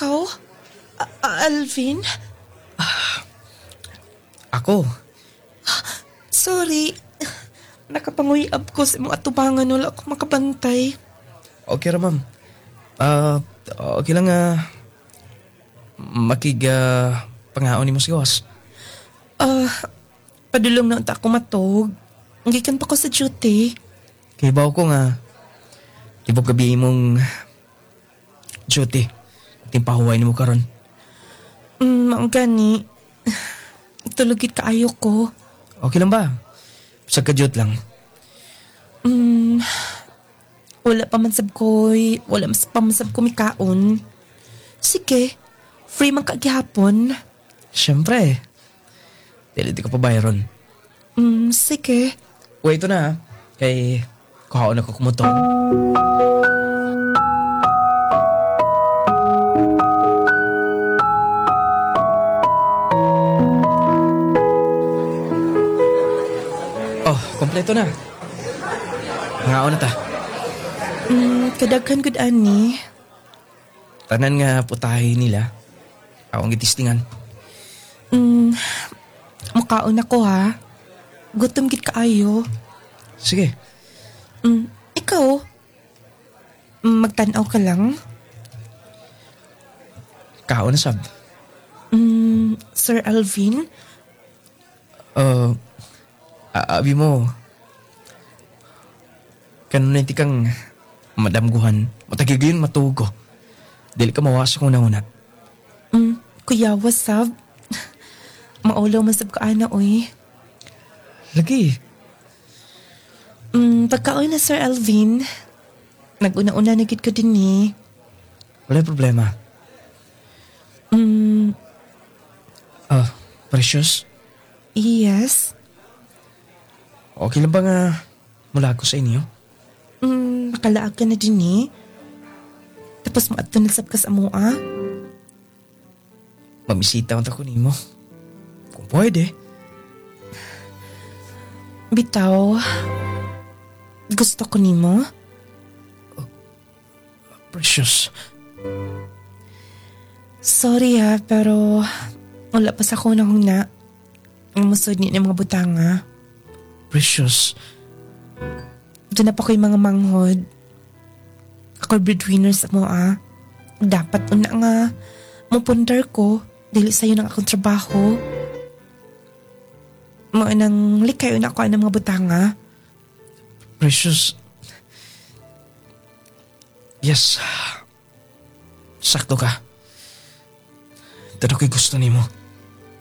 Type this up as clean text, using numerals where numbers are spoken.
Ikaw? Alvin? Ako? Sorry. Nakapanguyab ko sa mga atubangan. Wala ako makabantay. Okay ra, ma'am. Okay lang pangaon ni mo si Gawas. Padulong na unta ako matog. Gikan pa ko sa duty. Kay baw ko nga, tibok gabi mong duty. Timpahuway ni mo karon. Ang gani. Tulugit kaayo ko. Okay lang ba? Sa kadyot lang. Wala pa man sab ko'y. Wala pa man sab ko mikaon. Sige. Free man kagihapon. Siyempre. Dili di ka pa bayron. Sige. Wait, ito na. Kay kuhaon ako kumutong. Oh, kompleto na. Hangaon na ta. Kadaghan gud ani. Tanan nga putahe nila. Akong gitistingan. Mukaon ako ha. Gutom gid kaayo. Sige. Ikaw? Magtanaw ka lang? Kaon na sab. Sir Alvin? Abi mo. Kanunay ti kang madamguhan. Matagigayon matugo. Dili ka mawas kung naunat. Kuya, what's up? Maulaw masab ka ana, oy. Lagi. Pagkaoy na Sir Alvin, nag-una-una na gid ko din eh. Wala problema. Precious? Yes? Okay lang ba nga mula ako sa inyo? Makalaag ka na din eh. Tapos maadto nagsab ka sa amoa. Mamisita ang tako nimo. Kung pwede. Bitaw, gusto ko nimo. Precious. Sorry ha, pero wala pa sa kunang na. Ang musod ni mga butanga. Precious. Doon na pa ko'y mga manghod. Ako breadwinner sa mo Dapat una nga mapundar ko. Dili sa'yo ng akong trabaho. Nang likayo na ako ng mga butanga. Precious. Yes. Sakto ka. Pero ko'y gusto nimo.